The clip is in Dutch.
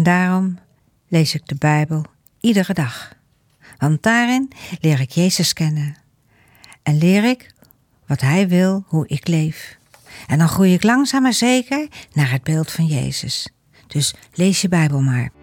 En daarom lees ik de Bijbel iedere dag. Want daarin leer ik Jezus kennen. En leer ik wat Hij wil, hoe ik leef. En dan groei ik langzaam maar zeker naar het beeld van Jezus. Dus lees je Bijbel maar.